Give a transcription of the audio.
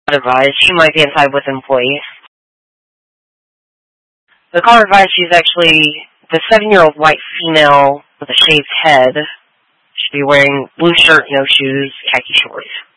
advised. She might be inside with employees. The caller advised she's actually the 7-year-old white female with a shaved head. Should be wearing blue shirt, no shoes, khaki shorts.